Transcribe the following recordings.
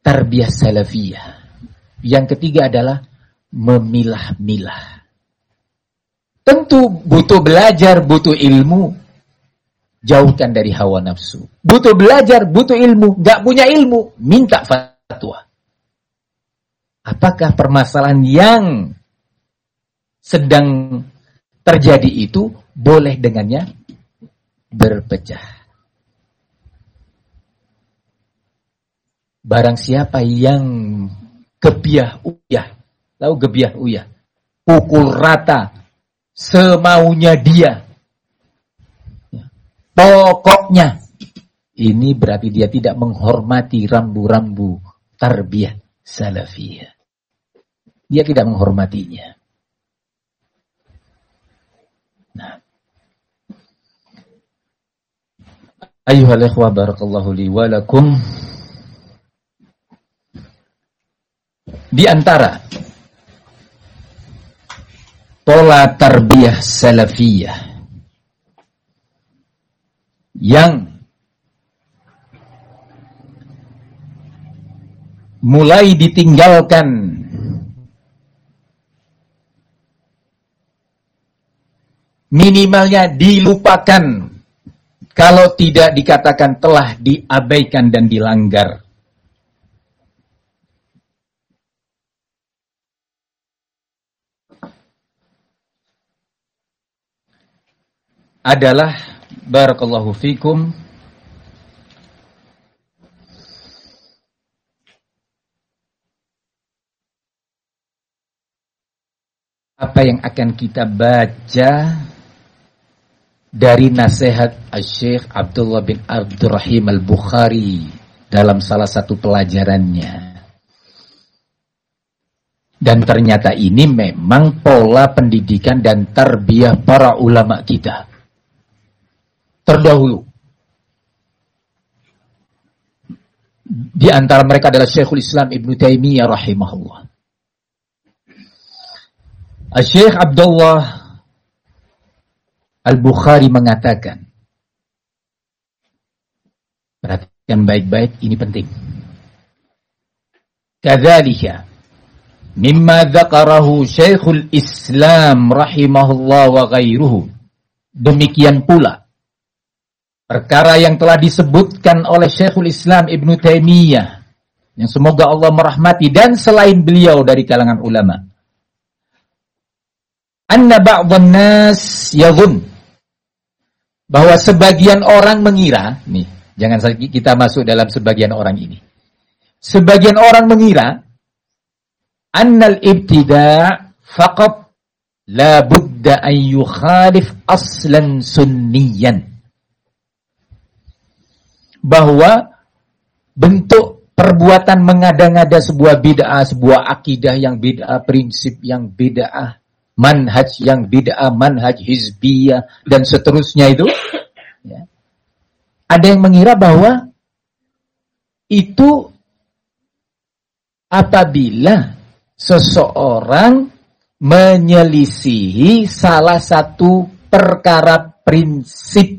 tarbiyah salafiyah. Yang ketiga adalah memilah-milah. Tentu butuh belajar, butuh ilmu. Jauhkan dari hawa nafsu. Butuh belajar, butuh ilmu. Gak punya ilmu, minta fatwa. Apakah permasalahan yang sedang terjadi itu boleh dengannya berpecah? Barang siapa yang gebiah uyah, tahu gebiah uyah, pukul rata semaunya dia, pokoknya, ini berarti dia tidak menghormati rambu-rambu tarbiyah salafiyah. Dia tidak menghormatinya. Nah, ayyuhal ikhwah barakallahu li wa lakum. Di antara pola tarbiyah salafiyah yang mulai ditinggalkan minimalnya dilupakan kalau tidak dikatakan telah diabaikan dan dilanggar adalah barakallahu fikum apa yang akan kita baca dari nasihat Syekh Abdullah bin Abdurrahim Al-Bukhari dalam salah satu pelajarannya. Dan ternyata ini memang pola pendidikan dan tarbiyah para ulama kita terdahulu. Di antara mereka adalah Syekhul Islam Ibnu Taimiyah rahimahullah. Syekh Abdullah Al-Bukhari mengatakan, perhatikan baik-baik, ini penting. Kadzalika mimma dzakarahu Syekhul Islam rahimahullah wa ghairuhu. Demikian pula perkara yang telah disebutkan oleh Syekhul Islam Ibnu Taimiyah, yang semoga Allah merahmati, dan selain beliau dari kalangan ulama. Anna ba'dhan nas yadhun, bahwa sebagian orang mengira, nih, jangan kita masuk dalam sebagian orang ini. Sebagian orang mengira annal ibtida' faqat la budda an yukhalif aslan sunniyan. Bahwa bentuk perbuatan mengada-ngada sebuah bid'ah, sebuah akidah yang bid'ah, prinsip yang bid'ah, manhaj yang bid'ah, manhaj hizbiyah, dan seterusnya itu, ya, ada yang mengira bahwa itu apabila seseorang menyelisihi salah satu perkara prinsip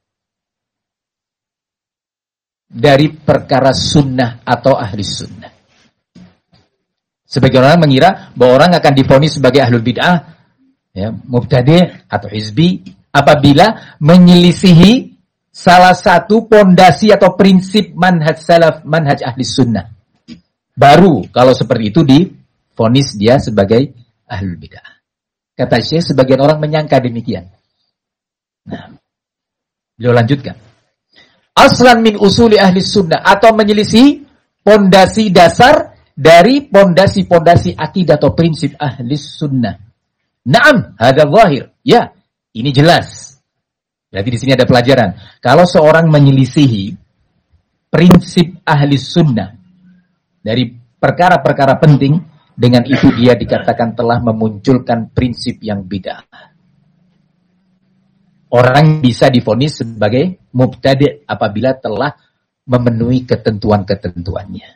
dari perkara sunnah atau ahli sunnah. Sebagian orang mengira bahwa orang akan divonis sebagai ahlul bid'ah, ya, mubtadi' atau hizbi apabila menyelisihi salah satu pondasi atau prinsip manhaj salaf, manhaj ahli sunnah. Baru kalau seperti itu divonis dia sebagai ahlul bid'ah. Kata Syekh, sebagian orang menyangka demikian. Nah, beliau lanjutkan. Aslan min usuli ahli sunnah, atau menyelisih pondasi dasar dari pondasi-pondasi akidah atau prinsip ahli sunnah. Naam, hadza zahir. Ya, ini jelas. Berarti di sini ada pelajaran. Kalau seorang menyelisihi prinsip ahli sunnah dari perkara-perkara penting, dengan itu dia dikatakan telah memunculkan prinsip yang bid'ah. Orang bisa divonis sebagai mubtadi' apabila telah memenuhi ketentuan-ketentuannya.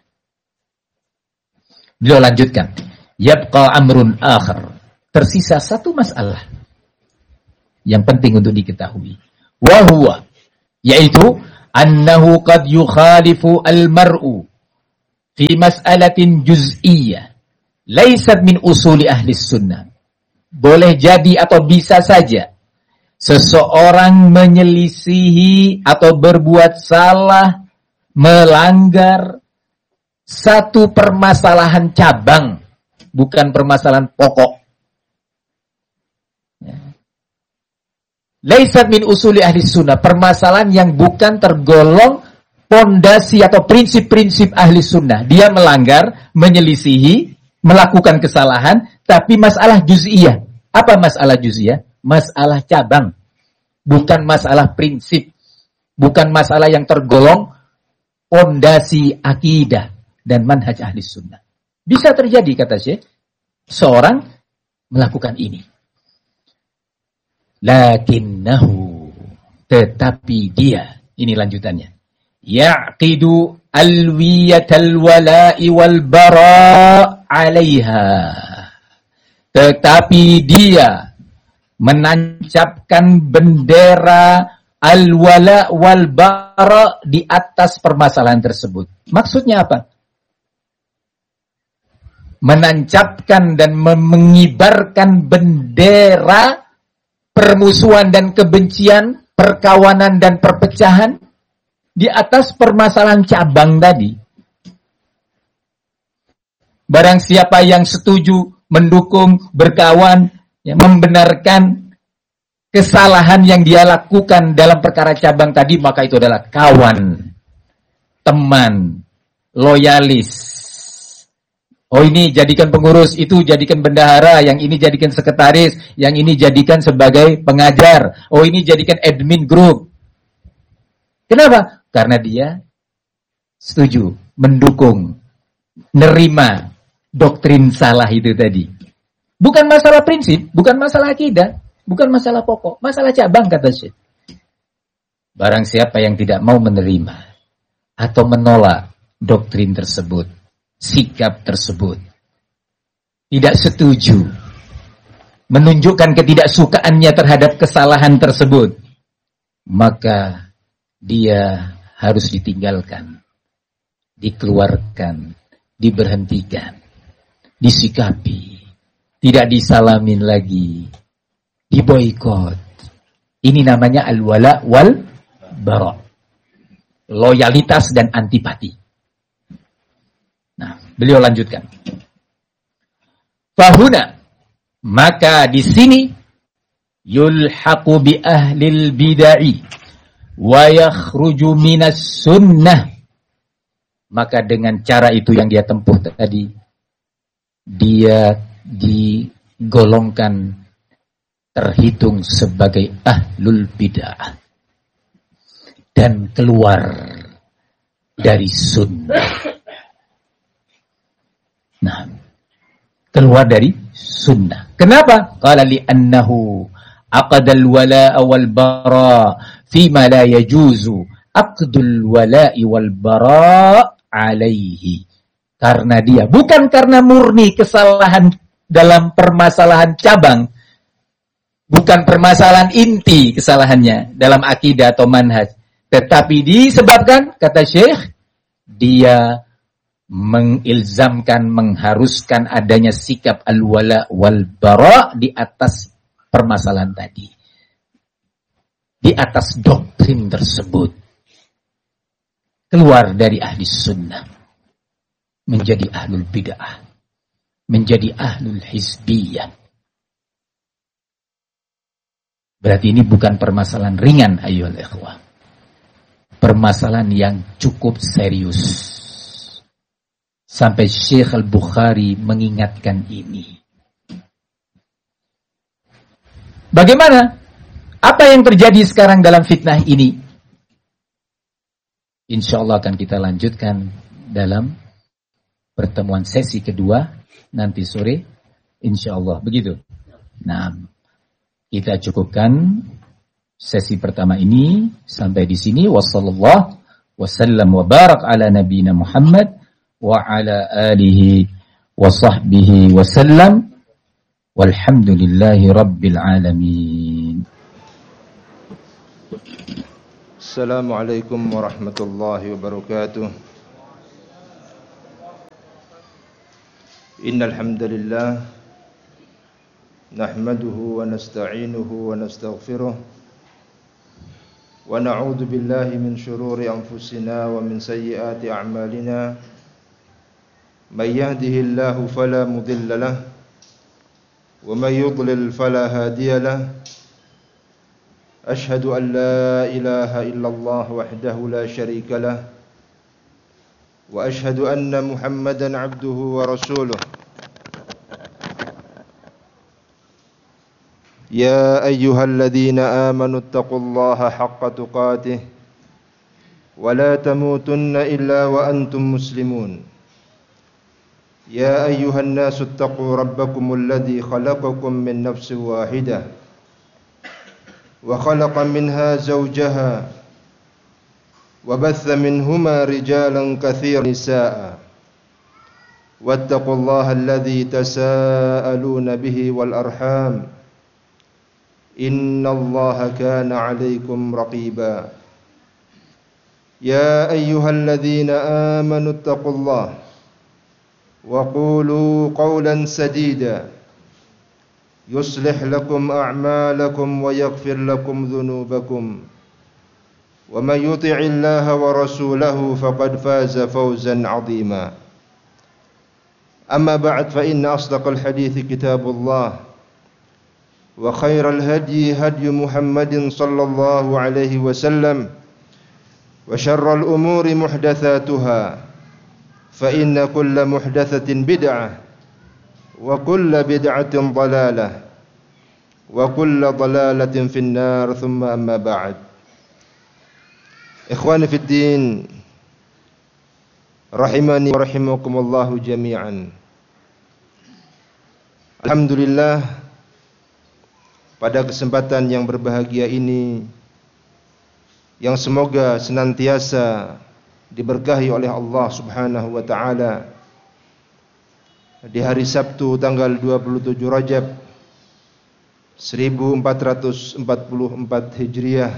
Beliau lanjutkan, yabqa amrun akhar. Tersisa satu masalah yang penting untuk diketahui. Wa huwa, yaitu annahu qad yukhalifu al-mar'u fi mas'alatin juz'iyyah laisat min usuli ahli sunnah. Boleh jadi atau bisa saja seseorang menyelisihi atau berbuat salah, melanggar satu permasalahan cabang, bukan permasalahan pokok. Laisat min usuli ahli sunnah, permasalahan yang bukan tergolong pondasi atau prinsip-prinsip ahli sunnah. Dia melanggar, menyelisihi, melakukan kesalahan, tapi masalah juz'iyah. Apa masalah juz'iyah? Masalah cabang, bukan masalah prinsip, bukan masalah yang tergolong pondasi akidah dan manhaj ahli sunnah. Bisa terjadi, kata Syekh, seorang melakukan ini. Lakinnahu, tetapi dia, ini lanjutannya, yaqidu alwiyatal wala'i wal bara' 'alaiha. Tetapi dia menancapkan bendera al-wala' wal bara' di atas permasalahan tersebut. Maksudnya apa? Menancapkan dan mengibarkan bendera permusuhan dan kebencian, perkawanan dan perpecahan di atas permasalahan cabang tadi. Barang siapa yang setuju, mendukung, berkawan, ya, membenarkan kesalahan yang dia lakukan dalam perkara cabang tadi, maka itu adalah kawan, teman, loyalis. Oh, ini jadikan pengurus, itu jadikan bendahara, yang ini jadikan sekretaris, yang ini jadikan sebagai pengajar. Oh, ini jadikan admin grup. Kenapa? Karena dia setuju, mendukung, nerima doktrin salah itu tadi. Bukan masalah prinsip, bukan masalah akidah, bukan masalah pokok, masalah cabang, kata Syekh. Barang siapa yang tidak mau menerima atau menolak doktrin tersebut, sikap tersebut, tidak setuju, menunjukkan ketidaksukaannya terhadap kesalahan tersebut, maka dia harus ditinggalkan, dikeluarkan, diberhentikan, disikapi, tidak disalamin lagi, diboikot. Ini namanya al-wala wal bara', loyalitas dan antipati. Nah, beliau lanjutkan. Fahuna, maka di sini yulhaqu bi ahlil bid'ah wa yakhruju minas sunnah. Maka dengan cara itu yang dia tempuh tadi, dia digolongkan, terhitung sebagai ahlul bid'ah dan keluar dari sunnah. Nah, keluar dari sunnah. Kenapa? Qala li'annahu aqadal wala'a wal bara' fima la yajuzu aqdul wala'i wal bara' alaihi. Karena dia, bukan karena murni kesalahan dalam permasalahan cabang, bukan permasalahan inti kesalahannya dalam akidah atau manhaj, tetapi disebabkan, kata Syekh, dia mengilzamkan, mengharuskan adanya sikap al-wala wal bara' di atas permasalahan tadi, di atas doktrin tersebut. Keluar dari ahli sunnah, menjadi ahlul bid'ah, menjadi ahlul hizbiyah. Berarti ini bukan permasalahan ringan, ayyuhal ikhwah. Permasalahan yang cukup serius. Sampai Syekh Al-Bukhari mengingatkan ini. Bagaimana? Apa yang terjadi sekarang dalam fitnah ini? Insya Allah akan kita lanjutkan dalam pertemuan sesi kedua nanti sore. Insya Allah. Begitu. Nah, kita cukupkan sesi pertama ini sampai di sini. Wassallallahu wasallam wa barak ala nabiyina Muhammad wa ala alihi wa sahbihi wa sallam walhamdulillahi rabbil alamin. Assalamualaikum warahmatullahi wabarakatuh. Innal hamdalillah nahmaduhu wa nasta'inuhu wa nastaghfiruh wa na'udzu billahi min shururi anfusina wa min sayyiati a'malina may yahdihillahu fala mudilla lahu wa may yudlil fala hadiya lahu ashhadu an la ilaha illallah wahdahu la syarika lahu wa ashhadu anna Muhammadan abduhu wa rasuluh. Ya ayyuhalladzina amanu taqullaha haqqa tuqatih wa la tamutunna illa wa antum muslimun. Ya ayyuhan nasu taqu rabbakumul ladzi khalaqakum min nafsin wahidah wa khalaqa minha zawjaha وبث منهما رجالا كثيرا نساء واتقوا الله الذي تساءلون به والأرحام إن الله كان عليكم رقيبا يا أيها الذين آمنوا اتقوا الله وقولوا قولا سديدا يصلح لكم أعمالكم ويغفر لكم ذنوبكم ومن يطع الله ورسوله فقد فاز فوزا عظيما أما بعد فإن أصدق الحديث كتاب الله وخير الهدي هدي محمد صلى الله عليه وسلم وشر الأمور محدثاتها فإن كل محدثة بدعة وكل بدعة ضلالة وكل ضلالة في النار ثم أما بعد. Ikhwani fid din, rahimani wa rahimakumullahu jami'an. Alhamdulillah, pada kesempatan yang berbahagia ini, yang semoga senantiasa diberkahi oleh Allah Subhanahu wa taala, di hari Sabtu tanggal 27 Rajab 1444 Hijriah,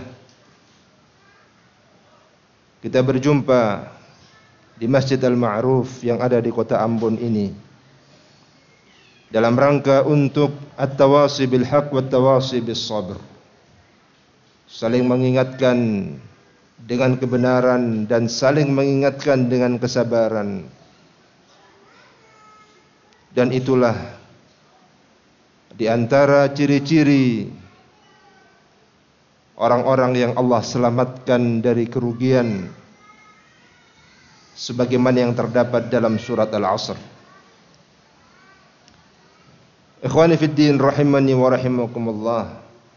kita berjumpa di Masjid Al-Ma'ruf yang ada di kota Ambon ini dalam rangka untuk at-tawasi bil haq wa at-tawasi bis sabr, saling mengingatkan dengan kebenaran dan saling mengingatkan dengan kesabaran. Dan itulah di antara ciri-ciri orang-orang yang Allah selamatkan dari kerugian, sebagaimana yang terdapat dalam surat Al-Asr. Ikhwani fid din, rahimani wa rahimakumullah.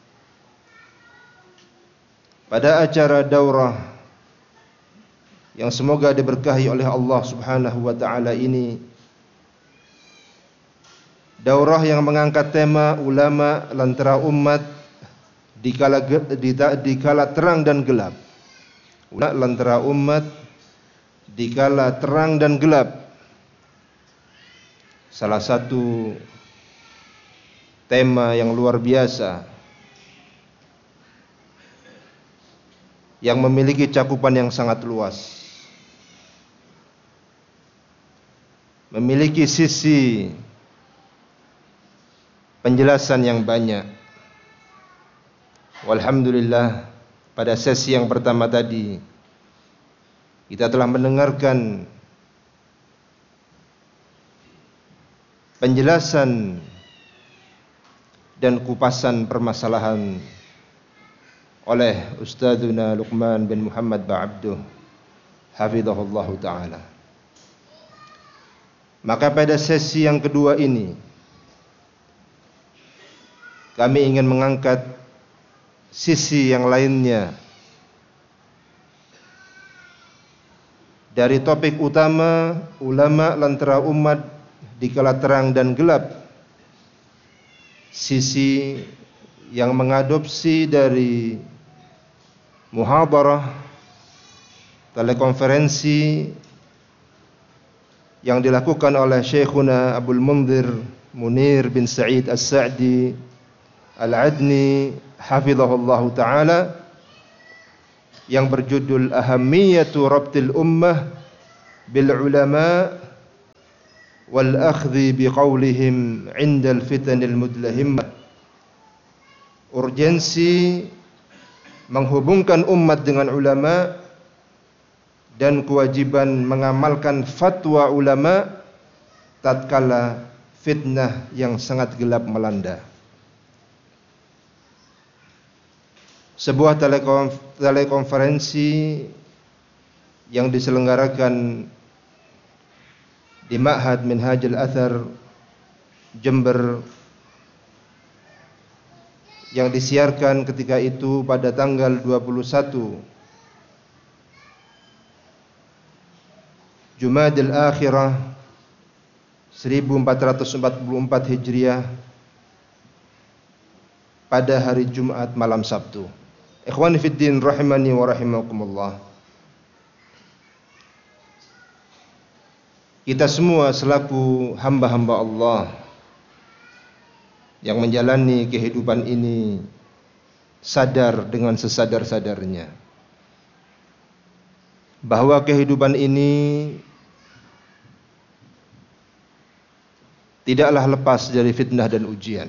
Pada acara daurah yang semoga diberkahi oleh Allah Subhanahu wa taala ini, daurah yang mengangkat tema ulama lantara umat di kala terang dan gelap. Lantara umat di kala terang dan gelap. Salah satu tema yang luar biasa yang memiliki cakupan yang sangat luas, memiliki sisi penjelasan yang banyak. Walhamdulillah, pada sesi yang pertama tadi kita telah mendengarkan penjelasan dan kupasan permasalahan oleh Ustadzuna Luqman bin Muhammad Ba'abduh hafizahullah ta'ala. Maka pada sesi yang kedua ini kami ingin mengangkat sisi yang lainnya dari topik utama ulama lantara umat di kala terang dan gelap, sisi yang mengadopsi dari muhadarah telekonferensi yang dilakukan oleh Syekhuna Abdul Munzir Munir bin Sa'id As-Sa'di Al-Adni hafizahullahu ta'ala, yang berjudul Ahammiyatu Rabtil Ummah bil Ulama wal akhdhi biqaulihim 'inda al-fitanil mudlahimmah. Urgensi menghubungkan umat dengan ulama dan kewajiban mengamalkan fatwa ulama tatkala fitnah yang sangat gelap melanda. Sebuah telekonferensi yang diselenggarakan di Ma'had Minhajul Athar Jember yang disiarkan ketika itu pada tanggal 21 Jumadil Akhirah 1444 Hijriah pada hari Jumat malam Sabtu. Ikhwani fiddin rahimani wa rahimakumullah. Kita semua selaku hamba-hamba Allah yang menjalani kehidupan ini sadar dengan sesadar-sadarnya bahwa kehidupan ini tidaklah lepas dari fitnah dan ujian.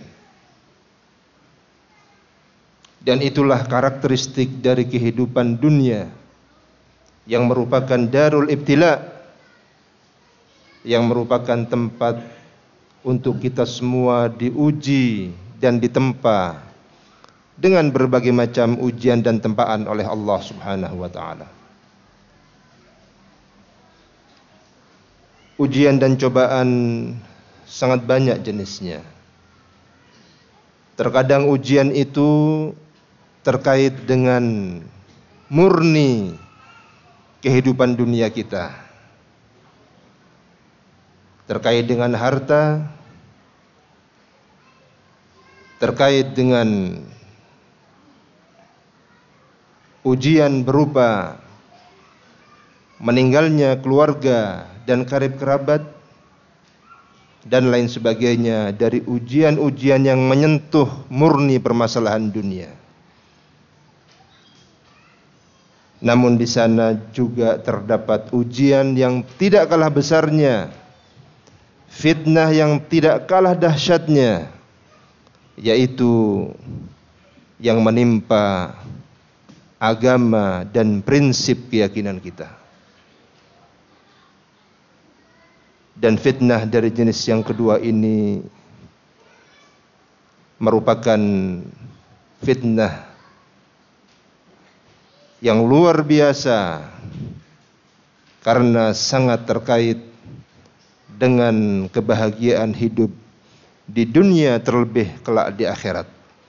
Dan itulah karakteristik dari kehidupan dunia yang merupakan darul ibtila, yang merupakan tempat untuk kita semua diuji dan ditempa dengan berbagai macam ujian dan tempaan oleh Allah Subhanahu wa taala. Ujian dan cobaan sangat banyak jenisnya. Terkadang ujian itu terkait dengan murni kehidupan dunia kita, terkait dengan harta, terkait dengan ujian berupa meninggalnya keluarga dan karib kerabat dan lain sebagainya dari ujian-ujian yang menyentuh murni permasalahan dunia. Namun di sana juga terdapat ujian yang tidak kalah besarnya, fitnah yang tidak kalah dahsyatnya, yaitu yang menimpa agama dan prinsip keyakinan kita. Dan fitnah dari jenis yang kedua ini merupakan fitnah yang luar biasa karena sangat terkait dengan kebahagiaan hidup di dunia terlebih kelak di akhirat.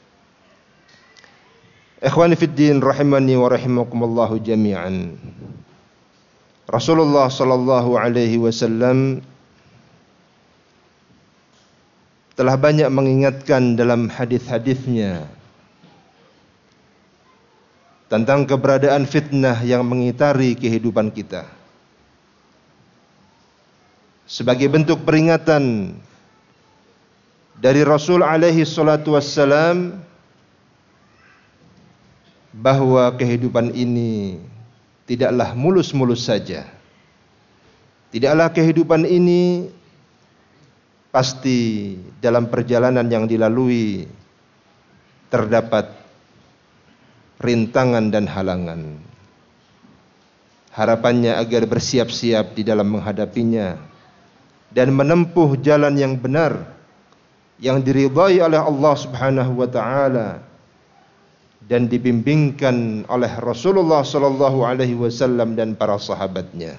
Ikhwani fiddin rahimani wa rahimakumullahu jami'an. Rasulullah sallallahu alaihi wasallam telah banyak mengingatkan dalam hadis-hadisnya tentang keberadaan fitnah yang mengitari kehidupan kita. Sebagai bentuk peringatan dari Rasul alaihi salatu wassalam bahwa kehidupan ini tidaklah mulus-mulus saja. Tidaklah kehidupan ini pasti dalam perjalanan yang dilalui terdapat rintangan dan halangan. Harapannya agar bersiap-siap di dalam menghadapinya dan menempuh jalan yang benar yang diridhai oleh Allah Subhanahu wa taala dan dibimbingkan oleh Rasulullah sallallahu alaihi wasallam dan para sahabatnya.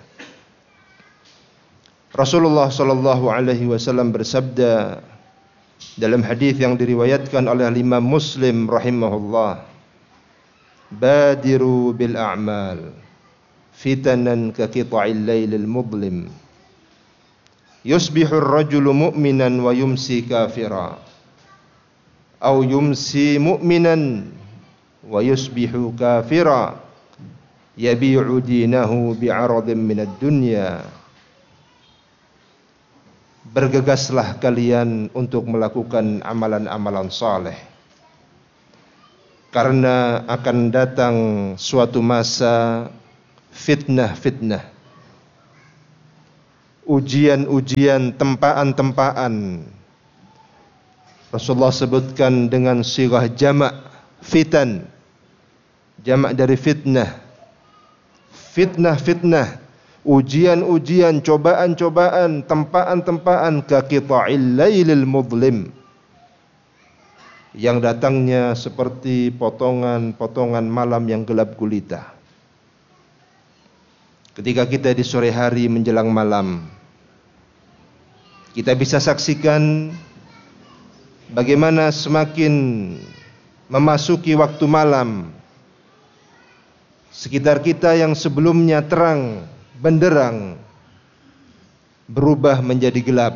Rasulullah sallallahu alaihi wasallam bersabda dalam hadis yang diriwayatkan oleh Imam Muslim rahimahullah, "Badiru bil a'mal fitanan ka qita'il lailil mudlim. Yusbihu ar-rajulu mu'minan wa yumsi kafira, aw yumsi mu'minan wa yusbihu kafira, yabi'u dinahu bi'aradin minad dunya." Bergegaslah kalian untuk melakukan amalan-amalan saleh, karena akan datang suatu masa fitnah-fitnah ujian-ujian, tempaan-tempaan. Rasulullah sebutkan dengan sirah jamak, fitan, jamak dari fitnah. Fitnah-fitnah, ujian-ujian, cobaan-cobaan, tempaan-tempaan, ka qita'il lailil mudlim, yang datangnya seperti potongan-potongan malam yang gelap gulita. Ketika kita di sore hari menjelang malam, kita bisa saksikan bagaimana semakin memasuki waktu malam, sekitar kita yang sebelumnya terang benderang berubah menjadi gelap.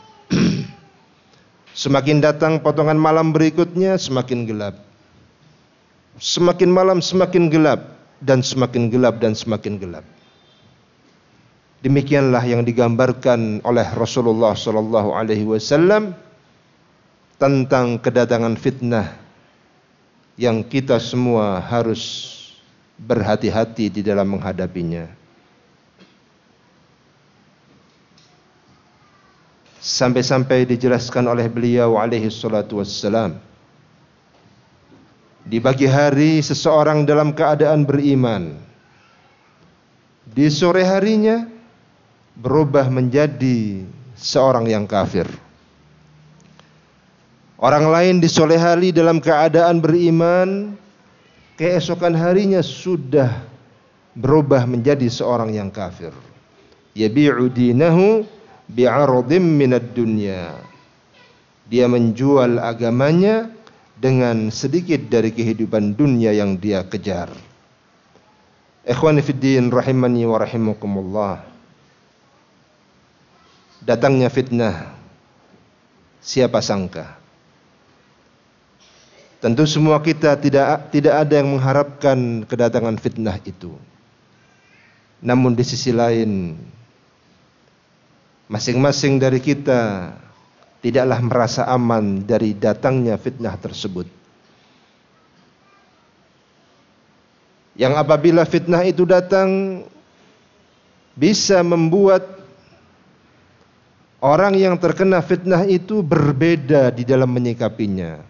Semakin datang potongan malam berikutnya, semakin gelap. Semakin malam semakin gelap, dan semakin gelap dan semakin gelap. Demikianlah yang digambarkan oleh Rasulullah sallallahu alaihi wasallam tentang kedatangan fitnah yang kita semua harus berhati-hati di dalam menghadapinya. Sampai-sampai dijelaskan oleh beliau alaihi salatu wassalam, di pagi hari seseorang dalam keadaan beriman, di sore harinya berubah menjadi seorang yang kafir. Orang lain di sore hari dalam keadaan beriman, keesokan harinya sudah berubah menjadi seorang yang kafir. Yabi'u dinahu bi'aradim minad dunya. Dia menjual agamanya dengan sedikit dari kehidupan dunia yang dia kejar. Ikhwani fid din rahimani wa rahimakumullah. Datangnya fitnah, siapa sangka? Tentu semua kita tidak ada yang mengharapkan kedatangan fitnah itu. Namun di sisi lain, masing-masing dari kita tidaklah merasa aman dari datangnya fitnah tersebut. Yang apabila fitnah itu datang, bisa membuat orang yang terkena fitnah itu berbeda di dalam menyikapinya.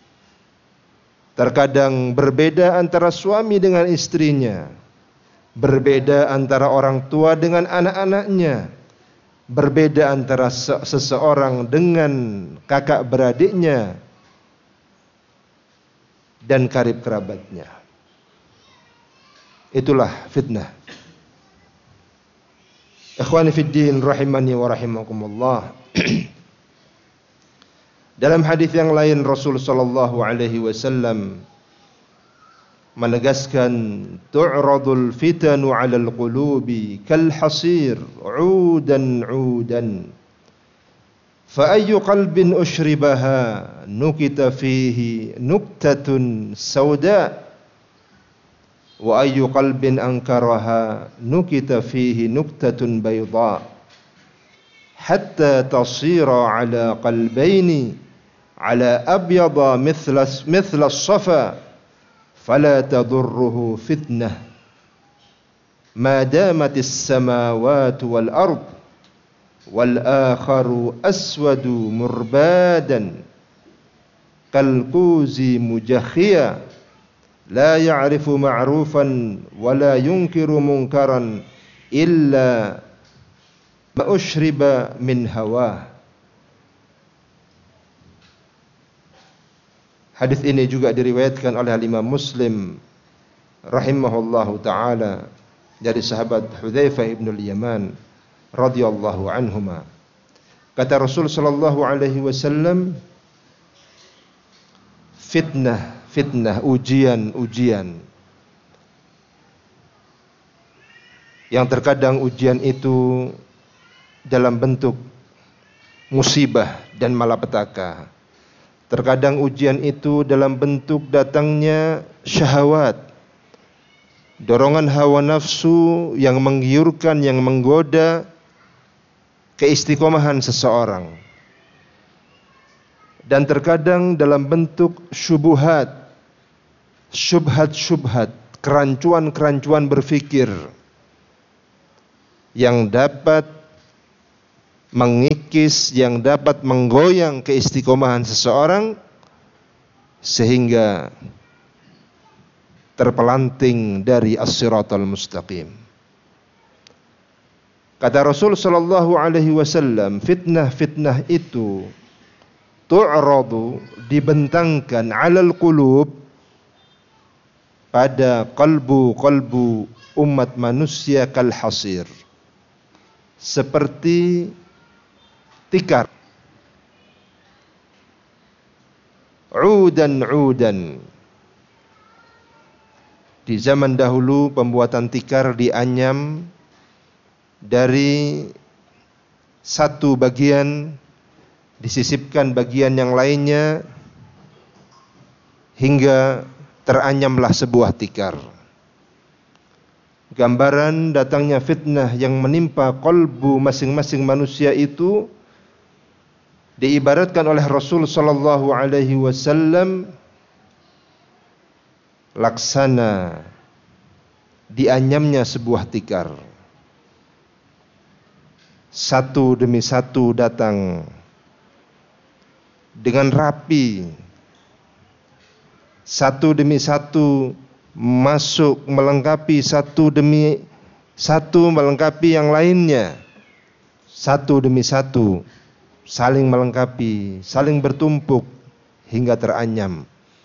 Terkadang berbeda antara suami dengan istrinya, berbeda antara orang tua dengan anak-anaknya, berbeda antara seseorang dengan kakak beradiknya dan karib kerabatnya. Itulah fitnah. Ikhwani fid din rahimani wa rahimakumullah. Dalam hadis yang lain Rasul sallallahu alaihi wasallam menegaskan, tu'radul fitanu 'alal qulubi kal hasir 'udan 'udan, fa ayyu qalbin ushribaha nukita fihi nuktatun sauda, wa ayyu qalbin ankaraha nukita fihi nuktatun bayda, hatta tasira 'ala qalbaini ala abyada mithla as-safa fala tadurruhu fitnah ma damatis samawati wal ard wal akharu aswadu murbadan kal quzi mujakhiya la ya'rifu ma'rufan wa la yunkiru munkaran illa ma ushriba min hawa. Hadis ini juga diriwayatkan oleh Imam Muslim rahimahullahu taala dari sahabat Hudzaifah ibn al-Yaman radhiyallahu anhuma. Kata Rasul sallallahu alaihi wasallam, fitnah, ujian. Yang terkadang ujian itu dalam bentuk musibah dan malapetaka. Terkadang ujian itu dalam bentuk datangnya syahwat, dorongan hawa nafsu yang menggiurkan, yang menggoda keistiqomahan seseorang. Dan terkadang dalam bentuk syubhat, kerancuan-kerancuan berfikir yang dapat mengikis, yang dapat menggoyang keistiqomahan seseorang sehingga terpelanting dari as-siratal mustaqim. Kata Rasul sallallahu alaihi wasallam, fitnah-fitnah itu tu'radu, dibentangkan, 'alal qulub, pada kalbu umat manusia, kal hasir, seperti tikar, udan. Di zaman dahulu pembuatan tikar dianyam dari satu bagian, disisipkan bagian yang lainnya hingga teranyamlah sebuah tikar. Gambaran datangnya fitnah yang menimpa kalbu masing-masing manusia itu diibaratkan oleh Rasul sallallahu alaihi wasallam laksana dianyamnya sebuah tikar. Satu demi satu datang dengan rapi, satu demi satu masuk melengkapi, satu demi satu melengkapi yang lainnya, satu demi satu saling melengkapi, saling bertumpuk hingga teranyam.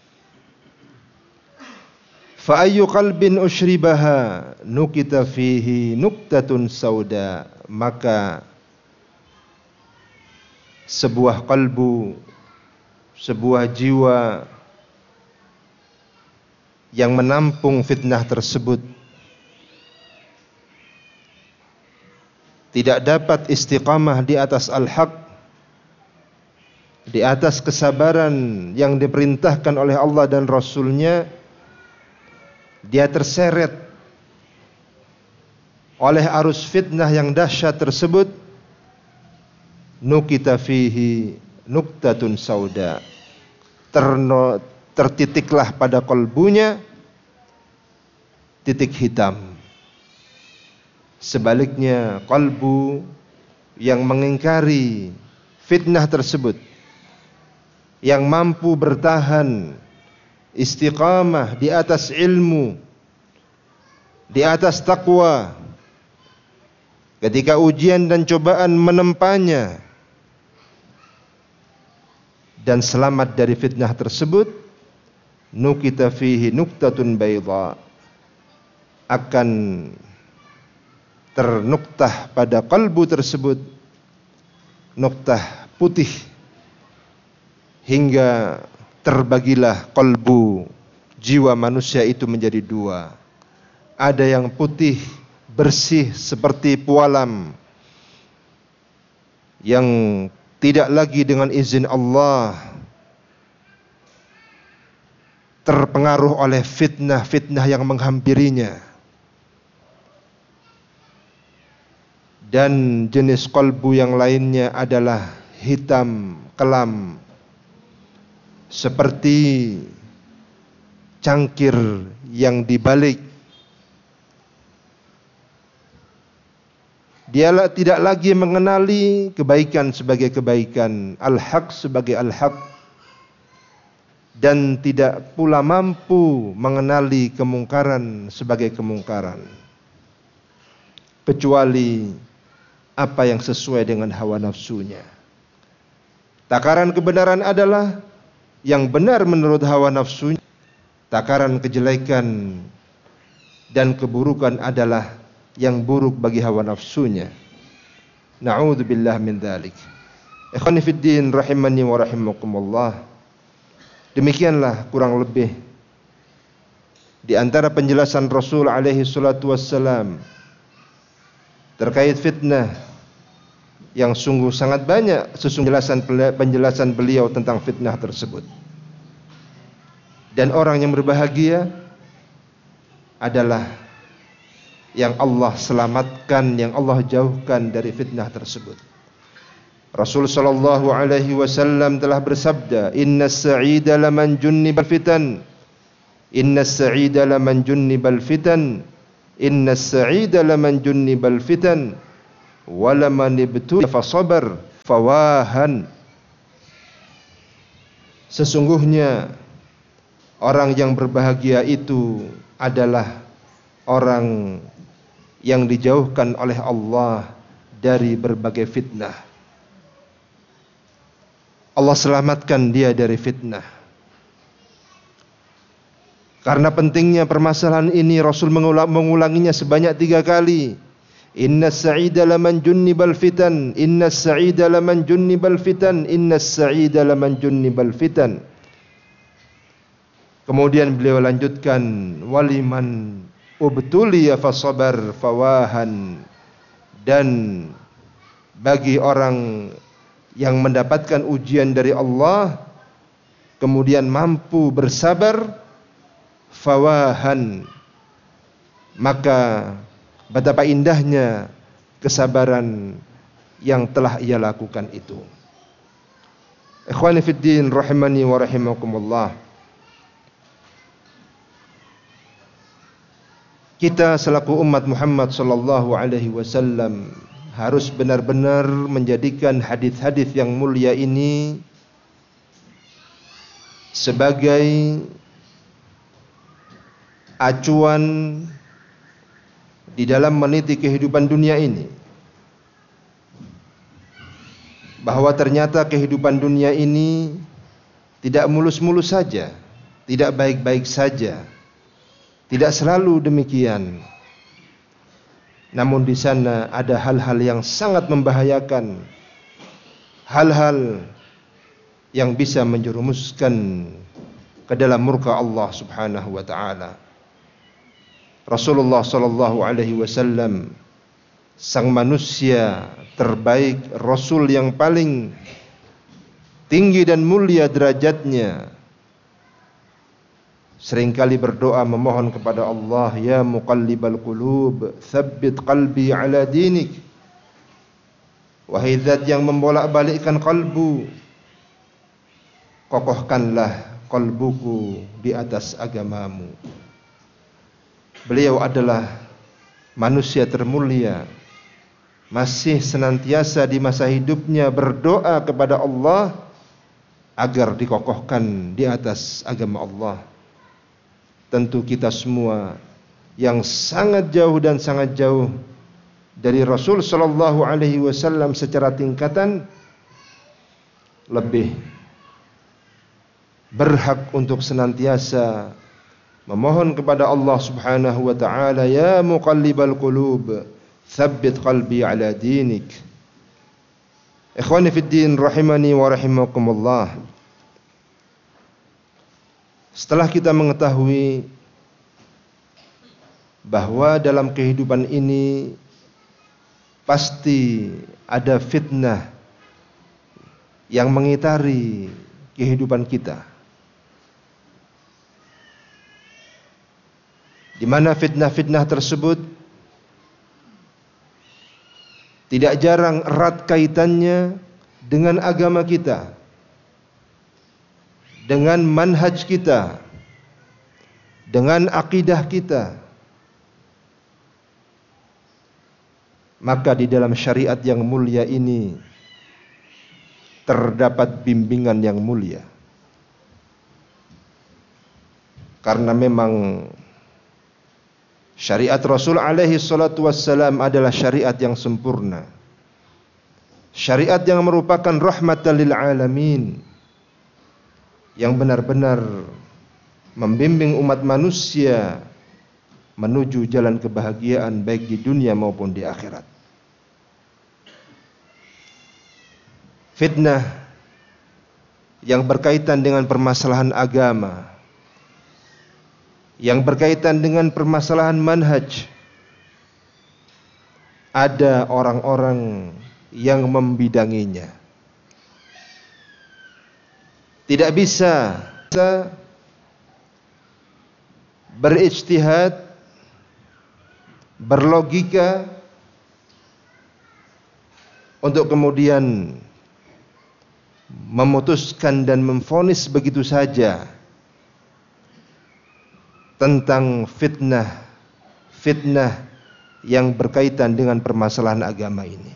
Fa ayyu qalbin ushribaha nukita fihi nuktatun sauda, maka sebuah kalbu, sebuah jiwa yang menampung fitnah tersebut tidak dapat istiqamah di atas al-haq, di atas kesabaran yang diperintahkan oleh Allah dan Rasul-Nya, dia terseret oleh arus fitnah yang dahsyat tersebut. Nukita fihi nuktatun sauda, tertitiklah pada kalbunya titik hitam. Sebaliknya kalbu yang mengingkari fitnah tersebut, yang mampu bertahan istiqamah di atas ilmu, di atas takwa, ketika ujian dan cobaan menempanya dan selamat dari fitnah tersebut, nukita fihi nuktatun bayda, akan ternuktah pada kalbu tersebut nuktah putih, hingga terbagilah kalbu, jiwa manusia itu menjadi dua. Ada yang putih bersih seperti pualam, yang tidak lagi dengan izin Allah terpengaruh oleh fitnah-fitnah yang menghampirinya. Dan jenis kalbu yang lainnya adalah hitam kelam, seperti cangkir yang dibalik. Dia tidak lagi mengenali kebaikan sebagai kebaikan, al-haq sebagai al-haq, dan tidak pula mampu mengenali kemungkaran sebagai kemungkaran, kecuali apa yang sesuai dengan hawa nafsunya. Takaran kebenaran adalah yang benar menurut hawa nafsunya. Takaran kejelekan dan keburukan adalah yang buruk bagi hawa nafsunya. Na'udzubillah min dzalik. Ikhwani fid din rahimani wa rahimakumullah. Demikianlah kurang lebih di antara penjelasan Rasul alaihi salatu wassalam terkait fitnah, yang sungguh sangat banyak penjelasan beliau tentang fitnah tersebut. Dan orang yang berbahagia adalah yang Allah selamatkan, yang Allah jauhkan dari fitnah tersebut. Rasul sallallahu alaihi wasallam telah bersabda, "Innas sa'ida laman junnibal fitan. Innas sa'ida laman junnibal fitan. Innas sa'ida laman junnibal fitan." walaman ibtuliya fasabar fawahan. Sesungguhnya orang yang berbahagia itu adalah orang yang dijauhkan oleh Allah dari berbagai fitnah. Allah selamatkan dia dari fitnah. Karena pentingnya permasalahan ini, Rasul mengulanginya sebanyak 3 kali. Innas sa'ida laman junnibal fitan, innas sa'ida laman junnibal fitan, innas sa'ida laman junnibal fitan. Kemudian beliau lanjutkan, waliman ubtuliya fasabar fawahan. Dan bagi orang yang mendapatkan ujian dari Allah kemudian mampu bersabar, fawahan, maka betapa indahnya kesabaran yang telah ia lakukan itu. Ikhwani fid din rahimani wa rahimakumullah. Kita selaku umat Muhammad sallallahu alaihi wasallam harus benar-benar menjadikan hadis-hadis yang mulia ini sebagai acuan di dalam meniti kehidupan dunia ini, bahwa ternyata kehidupan dunia ini tidak mulus-mulus saja, tidak baik-baik saja, tidak selalu demikian. Namun di sana ada hal-hal yang sangat membahayakan, hal-hal yang bisa menjerumuskan ke dalam murka Allah Subhanahu wa taala. Rasulullah sallallahu alaihi wasallam, sang manusia terbaik, rasul yang paling tinggi dan mulia derajatnya, seringkali berdoa memohon kepada Allah, ya muqallibal qulub, tsabbit qalbi ala dinik. Wahai zat yang membolak-balikkan kalbu, kokohkanlah kalbuku di atas agamamu. Beliau adalah manusia termulia, masih senantiasa di masa hidupnya berdoa kepada Allah agar dikokohkan di atas agama Allah. Tentu kita semua yang sangat jauh dan sangat jauh dari Rasul sallallahu alaihi wasallam secara tingkatan lebih berhak untuk senantiasa memohon kepada Allah Subhanahu wa taala, ya muqallibal qulub, tsabbit qalbi ala dinik. Ikhwani fid din rahimani wa rahimakumullah. Setelah kita mengetahui bahwa dalam kehidupan ini pasti ada fitnah yang mengitari kehidupan kita, di mana fitnah-fitnah tersebut tidak jarang erat kaitannya dengan agama kita, dengan manhaj kita, dengan akidah kita. Maka di dalam syariat yang mulia ini terdapat bimbingan yang mulia. Karena memang syariat Rasul alaihi salatu wassalam adalah syariat yang sempurna, syariat yang merupakan rahmatan lil alamin, yang benar-benar membimbing umat manusia menuju jalan kebahagiaan baik di dunia maupun di akhirat. Fitnah yang berkaitan dengan permasalahan agama, yang berkaitan dengan permasalahan manhaj, ada orang-orang yang membidanginya. Tidak bisa berijtihad, berlogika untuk kemudian memutuskan dan memvonis begitu saja tentang fitnah yang berkaitan dengan permasalahan agama ini.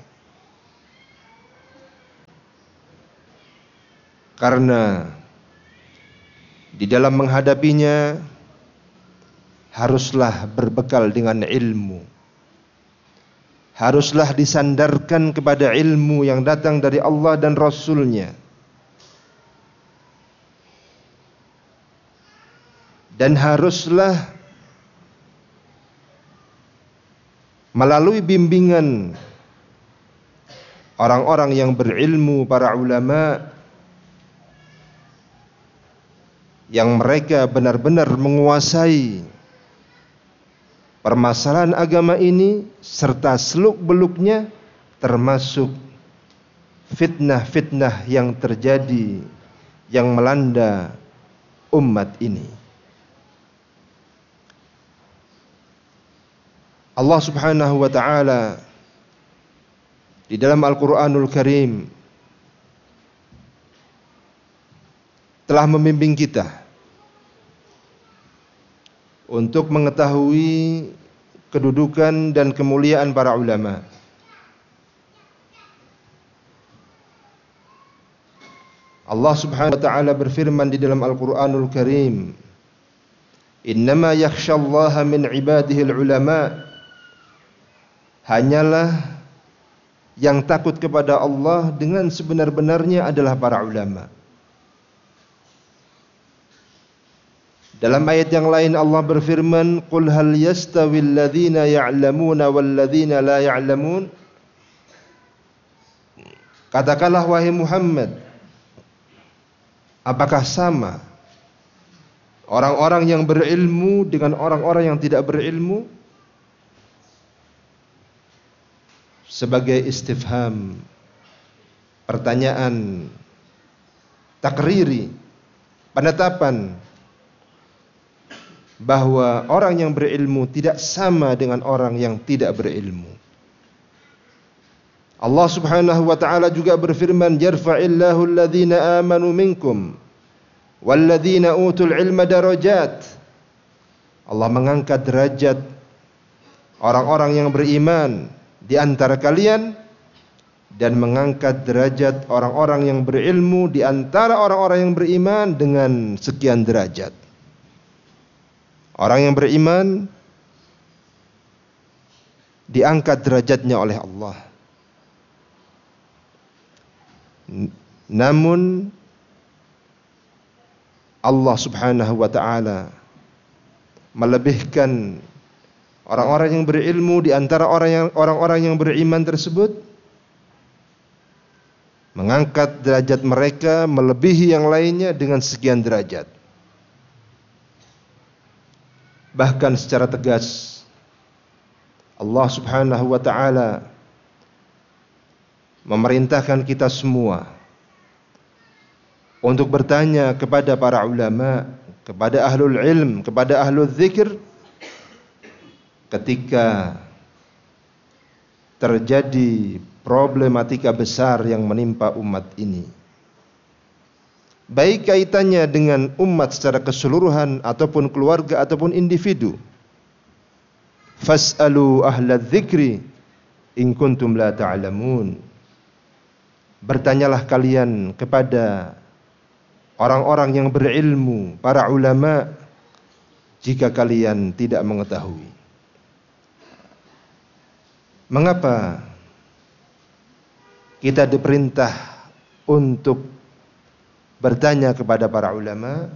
Karena di dalam menghadapinya haruslah berbekal dengan ilmu. Haruslah disandarkan kepada ilmu yang datang dari Allah dan Rasul-Nya. Dan haruslah melalui bimbingan orang-orang yang berilmu, para ulama, yang mereka benar-benar menguasai permasalahan agama ini serta seluk-beluknya, termasuk fitnah-fitnah yang terjadi, yang melanda umat ini. Allah Subhanahu wa ta'ala di dalam Al-Quranul Karim telah membimbing kita untuk mengetahui kedudukan dan kemuliaan para ulama. Allah Subhanahu wa ta'ala berfirman di dalam Al-Quranul Karim, "Innama yakhshallaha min ibadihil ulama." Hanyalah yang takut kepada Allah dengan sebenar-benarnya adalah para ulama. Dalam ayat yang lain Allah berfirman, "Qul hal yastawil ladzina ya'lamuna wal ladzina la ya'lamun?" Katakanlah wahai Muhammad, apakah sama orang-orang yang berilmu dengan orang-orang yang tidak berilmu? Sebagai istifham, pertanyaan takriri, penetapan bahwa orang yang berilmu tidak sama dengan orang yang tidak berilmu. Allah Subhanahu wa ta'ala juga berfirman, "Yarfa'illahu alladhina amanu minkum walladhina utul ilma darajat." Allah mengangkat derajat orang-orang yang beriman di antara kalian dan mengangkat derajat orang-orang yang berilmu di antara orang-orang yang beriman dengan sekian derajat. Orang yang beriman diangkat derajatnya oleh Allah. Namun Allah Subhanahu wa ta'ala melebihkan orang-orang yang berilmu di antara orang-orang yang beriman tersebut, mengangkat derajat mereka melebihi yang lainnya dengan sekian derajat. Bahkan secara tegas Allah Subhanahu wa ta'ala memerintahkan kita semua untuk bertanya kepada para ulama, kepada ahlul ilm, kepada ahlul dzikir ketika terjadi problematika besar yang menimpa umat ini, baik kaitannya dengan umat secara keseluruhan ataupun keluarga ataupun individu. Fas'alu ahla dzikri in kuntum la ta'lamun. Bertanyalah kalian kepada orang-orang yang berilmu, para ulama, jika kalian tidak mengetahui. Mengapa kita diperintah untuk bertanya kepada para ulama?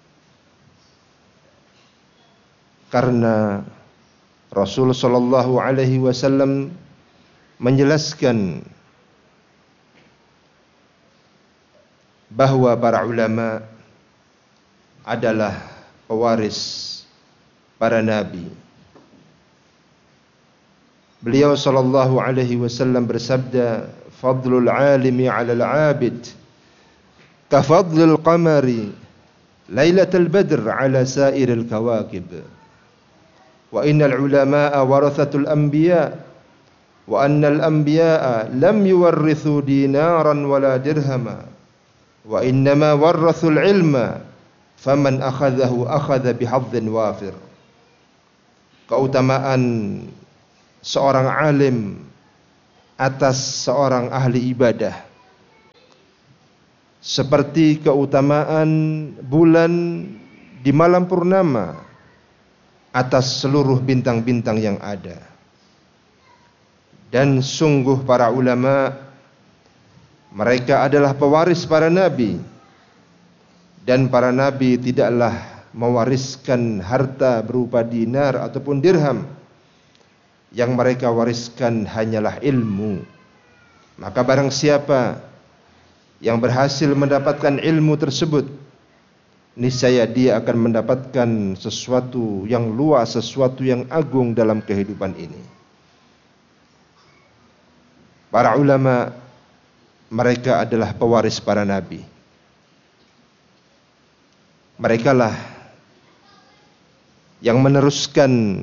Karena Rasul sallallahu alaihi wasallam menjelaskan bahwa para ulama adalah pewaris para nabi. Beliau sallallahu alaihi wasallam bersabda, "Fadlul 'alimi 'alal 'abid ka fadlil qamari lailatal badr 'ala sa'iril kawakib. Wa innal 'ulama'a warathatul anbiya wa annal anbiya'a lam yuwarrithu dinaran wala dirhama wa innama warrathul 'ilma faman akhadhahu akhadha bihadhin wafir." Keutamaan seorang alim atas seorang ahli ibadah, seperti keutamaan bulan di malam purnama atas seluruh bintang-bintang yang ada. Dan sungguh para ulama, mereka adalah pewaris para nabi, dan para nabi tidaklah mewariskan harta berupa dinar ataupun dirham. Yang mereka wariskan hanyalah ilmu. Maka barang siapa yang berhasil mendapatkan ilmu tersebut, niscaya dia akan mendapatkan sesuatu yang luas, sesuatu yang agung dalam kehidupan ini. Para ulama, mereka adalah pewaris para nabi. Merekalah yang meneruskan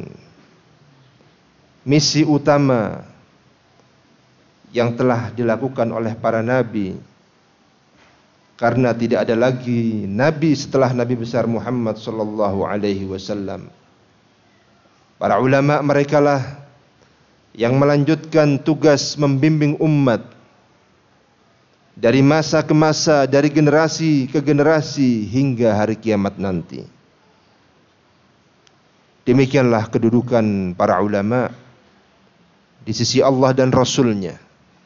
misi utama yang telah dilakukan oleh para nabi, karena tidak ada lagi nabi setelah Nabi besar Muhammad sallallahu alaihi wasallam. Para ulama merekalah yang melanjutkan tugas membimbing umat dari masa ke masa, dari generasi ke generasi hingga hari kiamat nanti. Demikianlah kedudukan para ulama di sisi Allah dan Rasul-Nya.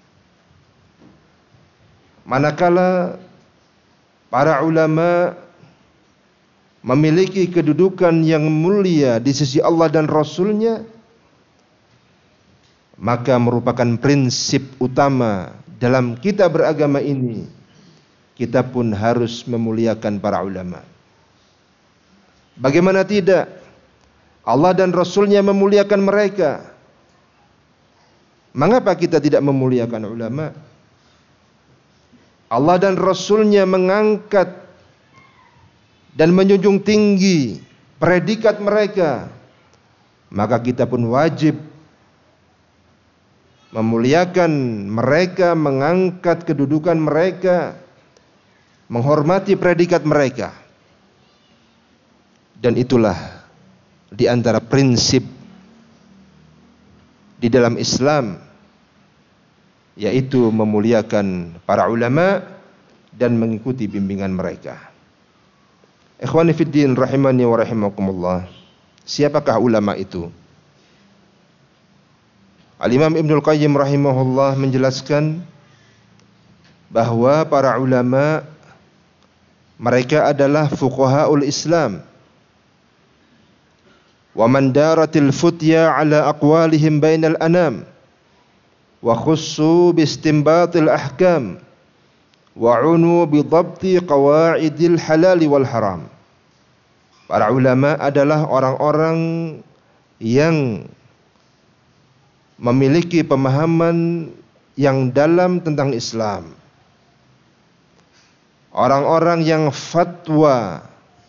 Manakala para ulama memiliki kedudukan yang mulia di sisi Allah dan Rasul-Nya, maka merupakan prinsip utama dalam kita beragama ini. Kita pun harus memuliakan para ulama. Bagaimana tidak? Allah dan Rasul-Nya memuliakan mereka. Mengapa kita tidak memuliakan ulama? Allah dan Rasul-Nya mengangkat dan menjunjung tinggi predikat mereka, maka kita pun wajib memuliakan mereka, mengangkat kedudukan mereka, menghormati predikat mereka. Dan itulah di antara prinsip di dalam Islam, yaitu memuliakan para ulama dan mengikuti bimbingan mereka. Ikhwani fid din rahimani wa rahimakumullah. Siapakah ulama itu? Al-Imam Ibnul Qayyim rahimahullah menjelaskan bahwa para ulama mereka adalah fuqahaul Islam. Wa man daratil futya ala aqwalihim bainal anam wa khussu bi istinbatil ahkam wa unu bi dhabti qawaidil halal wal haram. Para ulama adalah orang-orang yang memiliki pemahaman yang dalam tentang Islam. Orang-orang yang fatwa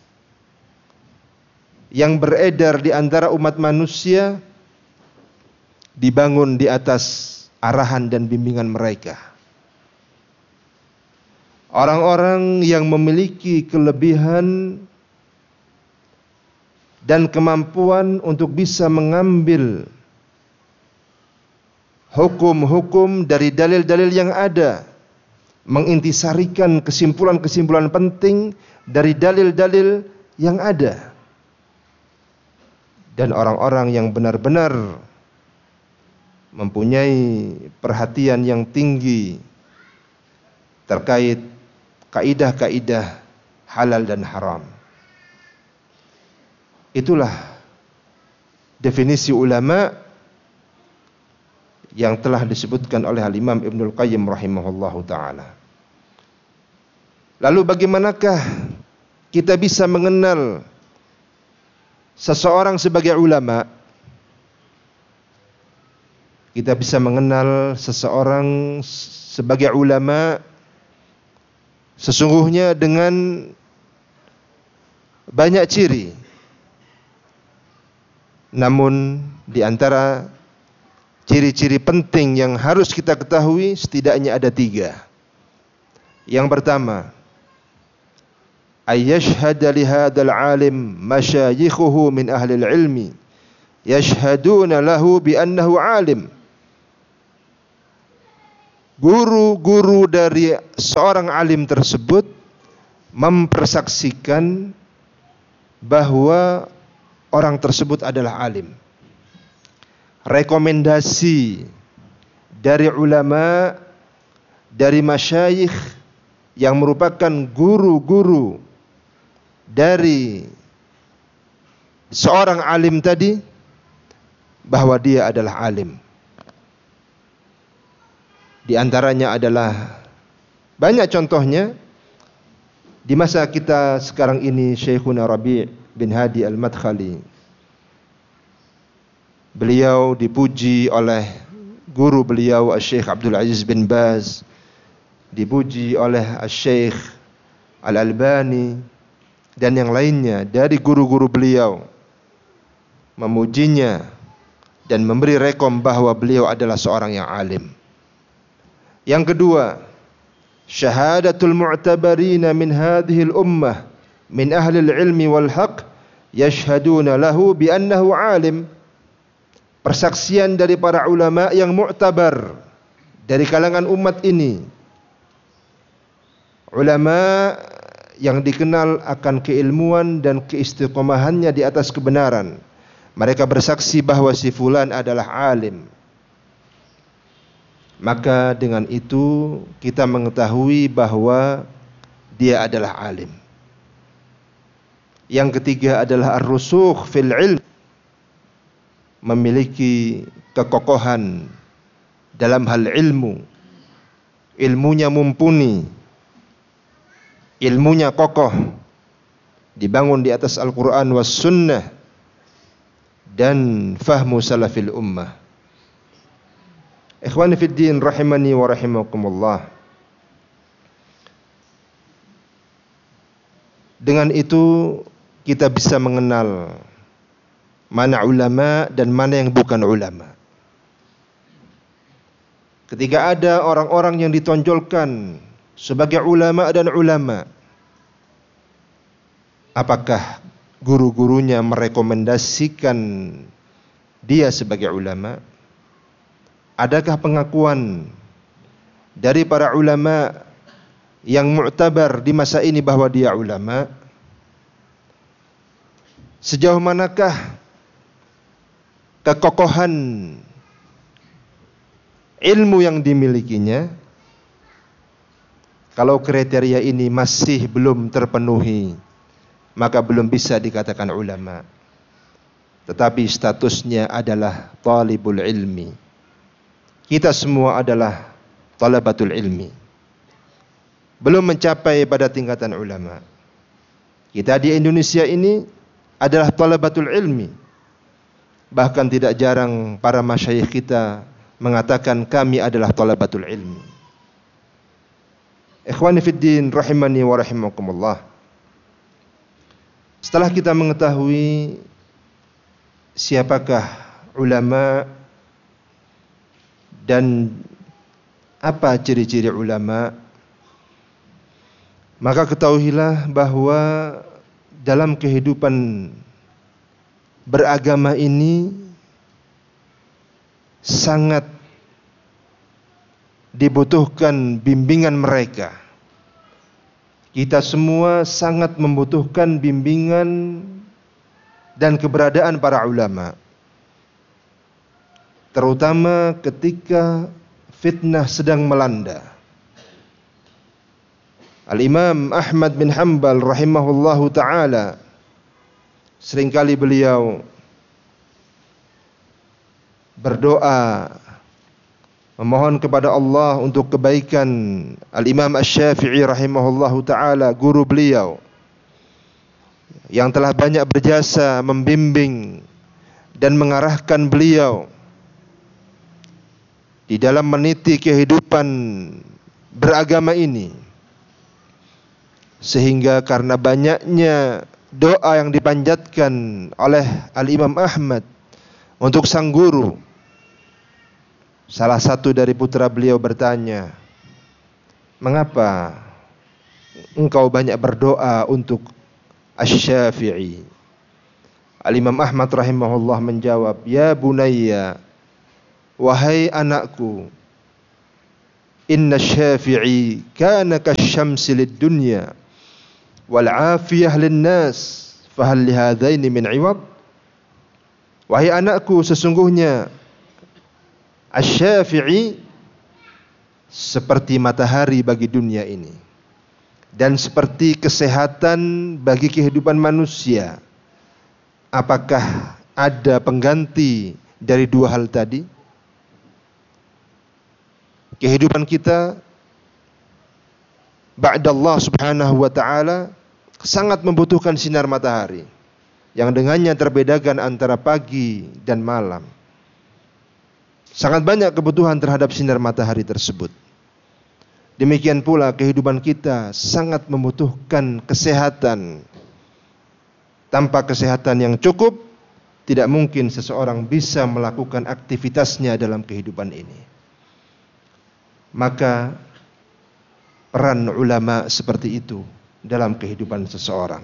yang beredar di antara umat manusia dibangun di atas arahan dan bimbingan mereka. Orang-orang yang memiliki kelebihan dan kemampuan untuk bisa mengambil hukum-hukum dari dalil-dalil yang ada, mengintisarikan kesimpulan-kesimpulan penting dari dalil-dalil yang ada. Dan orang-orang yang benar-benar mempunyai perhatian yang tinggi terkait kaidah-kaidah halal dan haram. Itulah definisi ulama yang telah disebutkan oleh Al-Imam Ibnul Qayyim rahimahullahu ta'ala. Lalu bagaimanakah kita bisa mengenal seseorang sebagai ulama? Kita bisa mengenal seseorang sebagai ulama sesungguhnya dengan banyak ciri. Namun di antara ciri-ciri penting yang harus kita ketahui setidaknya ada 3. Yang pertama, ayyashhada li hadzal alim masyayikhuhu min ahli ilmi yashhaduna lahu bi annahu alim. Guru-guru dari seorang alim tersebut mempersaksikan bahwa orang tersebut adalah alim. Rekomendasi dari ulama, dari masyayikh yang merupakan guru-guru dari seorang alim tadi, bahwa dia adalah alim. Di antaranya adalah banyak contohnya. Di masa kita sekarang ini, Syekhuna Rabi' bin Hadi Al-Madkhali, beliau dipuji oleh guru beliau Syekh Abdul Aziz bin Baz, dipuji oleh Syekh Al-Albani dan yang lainnya dari guru-guru beliau, memujinya dan memberi rekom bahwa beliau adalah seorang yang alim. Yang kedua, syahadatul mu'tabarina min hadhil ummah min ahli ilmi wal haq yashhaduna lahu bi annahu alim. Persaksian dari para ulama yang mu'tabar dari kalangan umat ini, ulama yang dikenal akan keilmuan dan keistiqomahannya di atas kebenaran. Mereka bersaksi bahwa si fulan adalah alim. Maka dengan itu kita mengetahui bahwa dia adalah alim. Yang ketiga adalah ar-rusukh fil ilm, memiliki kekokohan dalam hal ilmu. Ilmunya mumpuni, ilmunya kokoh, dibangun di atas Al-Quran was sunnah dan fahmu salafil ummah. Ikhwani fid din rahimani wa rahimakumullah. Dengan itu kita bisa mengenal mana ulama dan mana yang bukan ulama. Ketika ada orang-orang yang ditonjolkan sebagai ulama dan ulama, apakah guru-gurunya merekomendasikan dia sebagai ulama? Adakah pengakuan dari para ulama yang mu'tabar di masa ini bahwa dia ulama? Sejauh manakah kekokohan ilmu yang dimilikinya? Kalau kriteria ini masih belum terpenuhi, maka belum bisa dikatakan ulama. Tetapi statusnya adalah talibul ilmi. Kita semua adalah talabatul ilmi, belum mencapai pada tingkatan ulama. Kita di Indonesia ini adalah talabatul ilmi. Bahkan tidak jarang para masyayikh kita mengatakan kami adalah talabatul ilmi. Ikhwani fid din rahimani wa rahimakumullah. Setelah kita mengetahui siapakah ulama dan apa ciri-ciri ulama, maka ketahuilah bahwa dalam kehidupan beragama ini sangat dibutuhkan bimbingan mereka. Kita semua sangat membutuhkan bimbingan dan keberadaan para ulama, terutama ketika fitnah sedang melanda. Al-Imam Ahmad bin Hanbal rahimahullahu ta'ala, seringkali beliau berdoa memohon kepada Allah untuk kebaikan Al-Imam Asy-Syafi'i rahimahullahu ta'ala, guru beliau yang telah banyak berjasa membimbing dan mengarahkan beliau di dalam meniti kehidupan beragama ini, sehingga karena banyaknya doa yang dipanjatkan oleh Al-Imam Ahmad untuk sang guru, salah satu dari putra beliau bertanya, "Mengapa engkau banyak berdoa untuk Asy-Syafi'i?" Al-Imam Ahmad rahimahullah menjawab, "Ya bunayya, wahai anakku, inna Syafi'i kana kasyamsi lid-dunya wal 'afiyah lin-nas, fahal li hadaini min 'iwad?" Wahai anakku, sesungguhnya Asy-Syafi'i seperti matahari bagi dunia ini dan seperti kesehatan bagi kehidupan manusia. Apakah ada pengganti dari dua hal tadi? Kehidupan kita ba'da Allah Subhanahu wa taala sangat membutuhkan sinar matahari yang dengannya terbedakan antara pagi dan malam. Sangat banyak kebutuhan terhadap sinar matahari tersebut. Demikian pula kehidupan kita sangat membutuhkan kesehatan. Tanpa kesehatan yang cukup, tidak mungkin seseorang bisa melakukan aktivitasnya dalam kehidupan ini. Maka peran ulama seperti itu dalam kehidupan seseorang.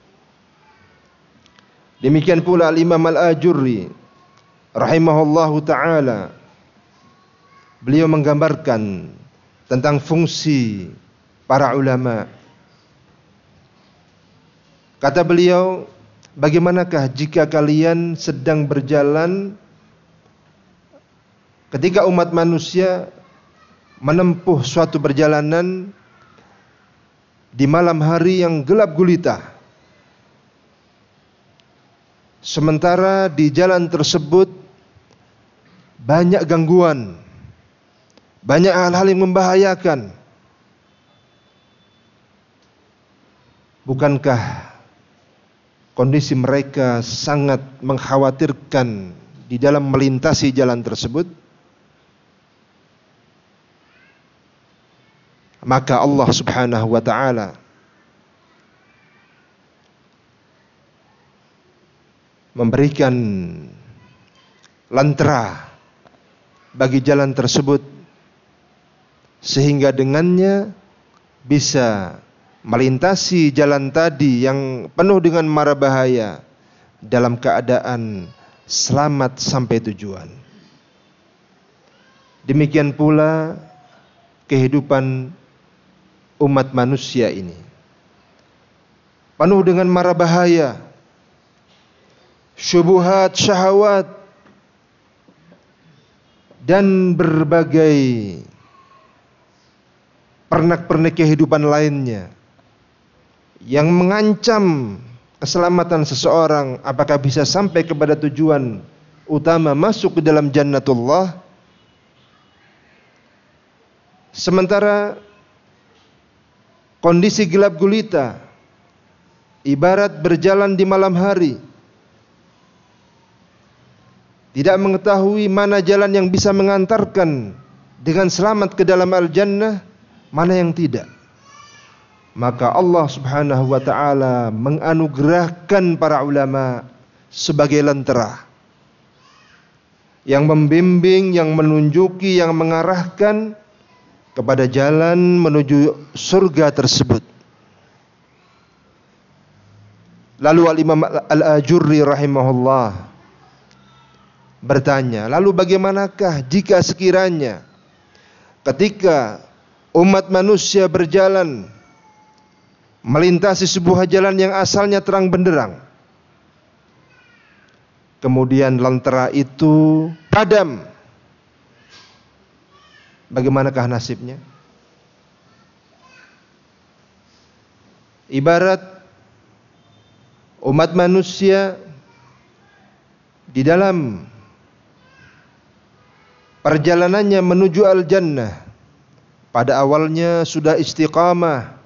Demikian pula Al-Imam Al-Ajurri rahimahullahu ta'ala, beliau menggambarkan tentang fungsi para ulama. Kata beliau, bagaimanakah jika kalian sedang berjalan ketika umat manusia menempuh suatu perjalanan di malam hari yang gelap gulita, sementara di jalan tersebut banyak gangguan, banyak hal-hal yang membahayakan. Bukankah kondisi mereka sangat mengkhawatirkan di dalam melintasi jalan tersebut? Maka Allah Subhanahu wa ta'ala memberikan lentera bagi jalan tersebut, sehingga dengannya bisa melintasi jalan tadi yang penuh dengan mara bahaya dalam keadaan selamat sampai tujuan. Demikian pula kehidupan umat manusia ini penuh dengan mara bahaya, syubhat, syahwat, dan berbagai pernak-pernik kehidupan lainnya yang mengancam keselamatan seseorang apakah bisa sampai kepada tujuan utama, masuk ke dalam jannatullah. Sementara kondisi gelap gulita ibarat berjalan di malam hari, tidak mengetahui mana jalan yang bisa mengantarkan dengan selamat ke dalam al-jannah, mana yang tidak. Maka Allah Subhanahu wa ta'ala menganugerahkan para ulama sebagai lentera yang membimbing, yang menunjuki, yang mengarahkan kepada jalan menuju surga tersebut. Lalu Al-Imam Al-Ajurri rahimahullah bertanya, lalu bagaimanakah jika sekiranya ketika umat manusia berjalan melintasi sebuah jalan yang asalnya terang benderang, kemudian lentera itu padam, bagaimanakah nasibnya? Ibarat umat manusia di dalam perjalanannya menuju al-jannah, pada awalnya sudah istiqamah,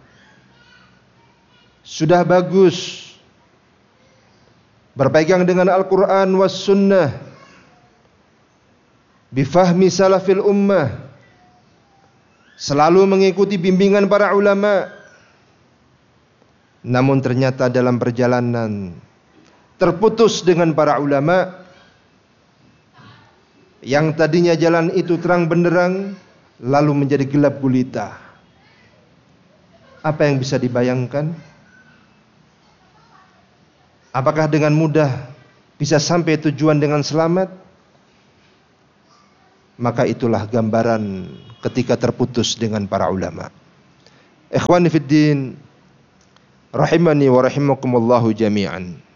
sudah bagus, berpegang dengan Al-Quran was sunnah, bifahmi salafil ummah, selalu mengikuti bimbingan para ulama. Namun ternyata dalam perjalanan terputus dengan para ulama, yang tadinya jalan itu terang benderang lalu menjadi gelap gulita. Apa yang bisa dibayangkan? Apakah dengan mudah bisa sampai tujuan dengan selamat, maka itulah gambaran ketika terputus dengan para ulama. Ikhwani fid din, rahimani wa rahimakumullahu jami'an.